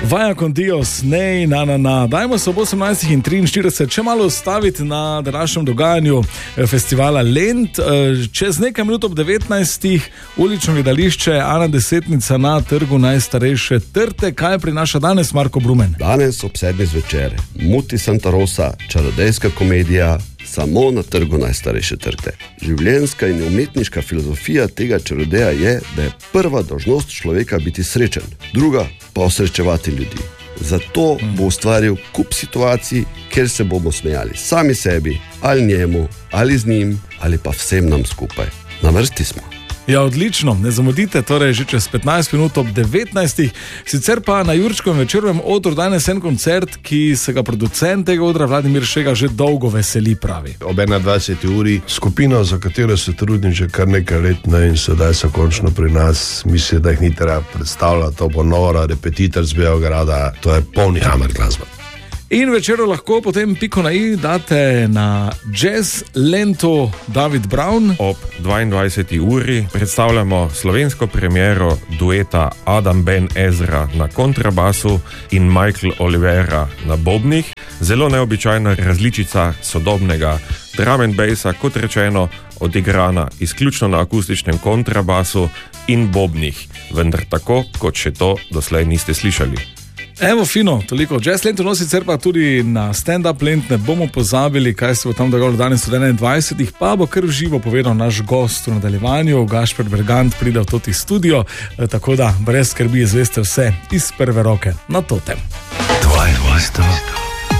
Vaya con Dios, nej, na. Dajmo se ob 18:43 še malo ustaviti na današnjem dogajanju festivala Lent. Čez nekaj minut ob 19. ulično gledališče Ana Desetnica na trgu najstarejše trte. Kaj prinaša danes Marko Brumen? Danes ob 7. zvečer Muti Santa Rosa, čarodejska komedija samo na trgu najstarejše trte. Življenjska in umetniška filozofija tega čarodeja je, da je prva dolžnost človeka biti srečen, druga pa osrečevati ljudi. Zato bo ustvaril kup situacij, kjer se bomo smejali sami sebi, ali njemu, ali z njim, ali pa vsem nam skupaj. Na vrsti smo. Ja, odlično, ne zamudite, torej že čez 15 minut ob 19. Sicer pa na Jurčkovem večerovem odru danes en koncert, ki se ga producent tega odra Vladimir Šega že dolgo veseli, pravi. Ob 21. uri skupino, za katero se trudim že kar nekaj let, in sedaj so končno pri nas. Mislim, da jih ni treba predstavljati, to bo Nora, Repetitor z Beograda, to je polni hammer glasba. In večero lahko potem piko na i date na jazz lento David Brown. Ob 22. uri predstavljamo slovensko premiero dueta Adam Ben Ezra na kontrabasu in Michael Olivera na bobnih. Zelo neobičajna različica sodobnega drum and bassa, kot rečeno, odigrana izključno na akustičnem kontrabasu in bobnih, vendar tako, kot še to doslej niste slišali. Evo, fino, toliko jazz lento, no sicer pa tudi na stand-up lent ne bomo pozabili, kaj se bo tam dogajalo danes od 21. pa bo kar v živo povedal naš gost v nadaljevanju, Gašper Bergant pride v toti studio, tako da brez skrbi izveste vse iz prve roke na to temo. 22.